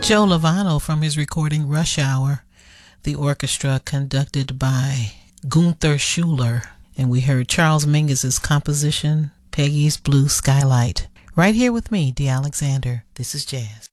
Joe Lovano from his recording Rush Hour, the orchestra conducted by Gunther Schuller, and we heard Charles Mingus's composition, Peggy's Blue Skylight. Right here with me, Dee Alexander. This is Jazz.